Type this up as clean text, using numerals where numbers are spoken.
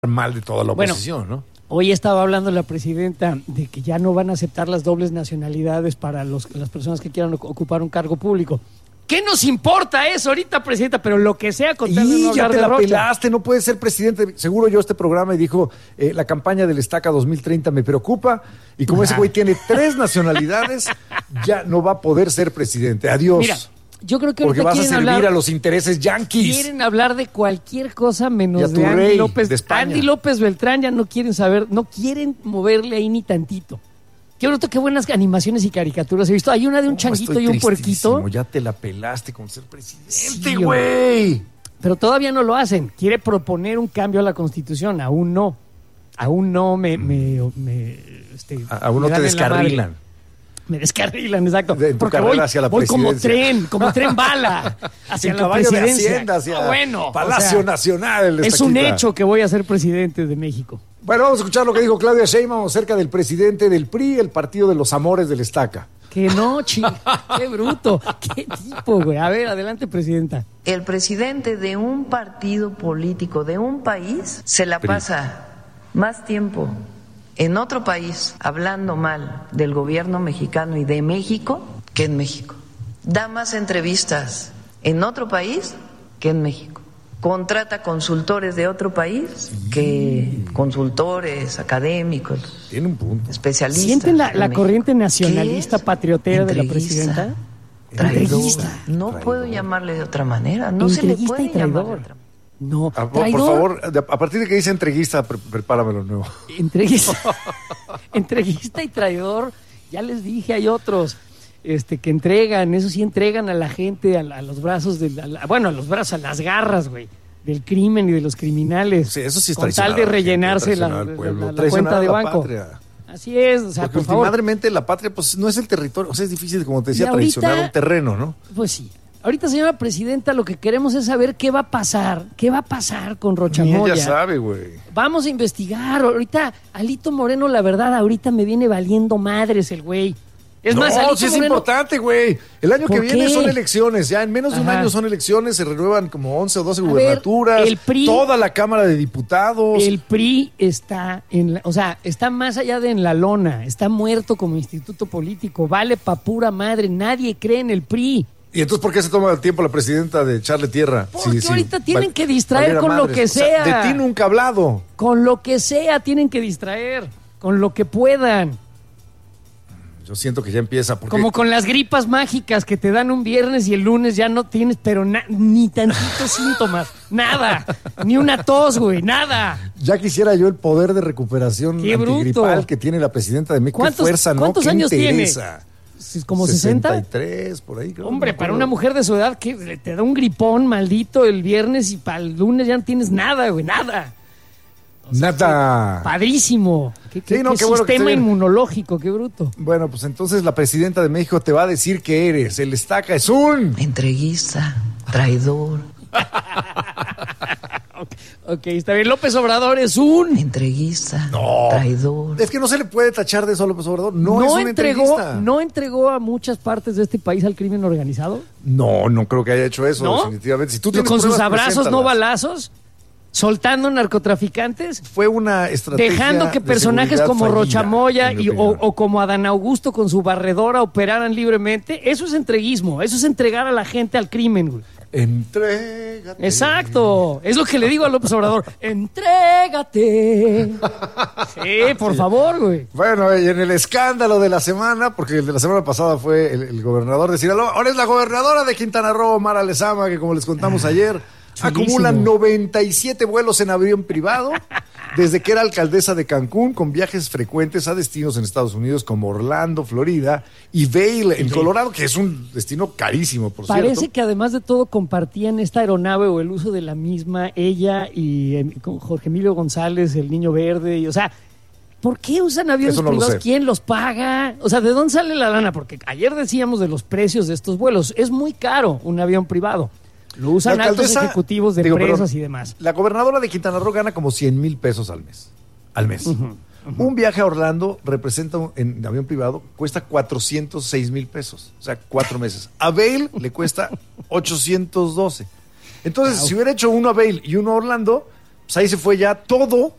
mal de toda la oposición, ¿no? Hoy estaba hablando la presidenta de que ya no van a aceptar las dobles nacionalidades para las personas que quieran ocupar un cargo público. ¿Qué nos importa eso ahorita, presidenta? Pero lo que sea con tal de no ya hablar te de la Rocha. pelaste, no puedes ser presidente. Seguro yo este programa y dijo, la campaña del Estaca 2030 me preocupa, y como ese güey tiene 3 nacionalidades, ya no va a poder ser presidente. Adiós. Mira, yo creo que porque vas a servir hablar, a los intereses yanquis. Quieren hablar de cualquier cosa menos de Andy López. De España. Andy López Beltrán ya no quieren saber, no quieren moverle ahí ni tantito. Qué bruto, qué buenas animaciones y caricaturas he visto. Hay una de un changuito y un puerquito. Ya te la pelaste con ser presidente, sí, güey. Pero todavía no lo hacen. Quiere proponer un cambio a la Constitución. Aún no. Aún no aún no te descarrilan. Me descarrilan, exacto. En tu porque carrera hacia la voy presidencia. como tren bala hacia la presidencia. De Hacienda, hacia Palacio Nacional. Es un hecho que voy a ser presidente de México. Bueno, vamos a escuchar lo que dijo Claudia Sheinbaum acerca del presidente del PRI, el partido de los amores del Estaca. Que no, qué bruto, qué tipo, güey. A ver, adelante, presidenta. El presidente de un partido político de un país se la pasa más tiempo en otro país hablando mal del gobierno mexicano y de México que en México. Da más entrevistas en otro país que en México. Contrata consultores de otro país que consultores académicos. Tiene un punto. Especialistas. ¿Sienten la corriente nacionalista patriotera de la presidenta? Entreguista. No puedo llamarle de otra manera. No se le puede llamar de otra manera. No, por favor, a partir de que dice entreguista, prepáramelo nuevo. Entreguista y traidor, ya les dije, hay otros que entregan, eso sí, entregan a la gente a los brazos, a las garras, güey, del crimen y de los criminales. Sí, eso sí es con tal de rellenarse la cuenta de banco. Patria. Así es, o sea, porque últimamente la patria pues no es el territorio, o sea, es difícil, como te decía, ahorita, traicionar un terreno, ¿no? Pues sí. Ahorita, señora presidenta, lo que queremos es saber qué va a pasar con Rocha Moya. Ella sabe, güey. Vamos a investigar. Ahorita, Alito Moreno, la verdad, ahorita me viene valiendo madres el güey. Es más, Alito sí es Moreno, importante, güey. El año que viene son elecciones, ya en menos de un año son elecciones, se renuevan como 11 o 12 gubernaturas, el PRI, toda la Cámara de Diputados. El PRI está está más allá de en la lona, está muerto como instituto político, vale pa' pura madre, nadie cree en el PRI. ¿Y entonces por qué se toma el tiempo la presidenta de echarle tierra? Porque ahorita tienen que distraer con lo que sea. O sea, de ti nunca hablado. Con lo que sea tienen que distraer, con lo que puedan. Yo siento que ya empieza. Como con las gripas mágicas que te dan un viernes y el lunes ya no tienes, pero ni tantitos síntomas, nada, ni una tos, güey, nada. Ya quisiera yo el poder de recuperación antigripal que tiene la presidenta de México. ¿Cuántos años tiene? ¿Como 60? 63, por ahí. Creo. Hombre, para una mujer de su edad que te da un gripón maldito el viernes y para el lunes ya no tienes nada, güey, nada. Nada. Padrísimo. Qué bueno sistema inmunológico, qué bruto. Bueno, pues entonces la presidenta de México te va a decir que eres. El Estaca es un entreguista, traidor. Ok, está bien. López Obrador es un entreguista, traidor. Es que no se le puede tachar de eso a López Obrador. No es un entreguista. ¿No entregó a muchas partes de este país al crimen organizado? No creo que haya hecho eso, definitivamente. Si tú tienes con pruebas, sus abrazos, no balazos. ¿Soltando narcotraficantes? Fue una estrategia. Dejando que personajes como Rocha Moya o como Adán Augusto con su barredora operaran libremente. Eso es entreguismo. Eso es entregar a la gente al crimen, güey. Entrégate. Exacto. Es lo que le digo a López Obrador. Entrégate. Sí, por favor, güey. Bueno, y en el escándalo de la semana, porque el de la semana pasada fue el gobernador de Sinaloa, ahora es la gobernadora de Quintana Roo, Mara Lezama, que como les contamos ayer, acumula 97 vuelos en avión privado desde que era alcaldesa de Cancún, con viajes frecuentes a destinos en Estados Unidos como Orlando, Florida, y Vail, en Colorado, que es un destino carísimo, por cierto. Parece que además de todo compartían esta aeronave o el uso de la misma, ella y Jorge Emilio González, el Niño Verde, y, o sea, ¿por qué usan aviones privados? ¿Quién los paga? O sea, ¿de dónde sale la lana? Porque ayer decíamos de los precios de estos vuelos. Es muy caro un avión privado. Lo usan altos ejecutivos de empresas y demás. La gobernadora de Quintana Roo gana como 100,000 pesos al mes. Un viaje a Orlando representa, en avión privado, cuesta 406,000 pesos. O sea, 4 meses. A Vail le cuesta 812. Entonces, si hubiera hecho uno a Vail y uno a Orlando, pues ahí se fue ya todo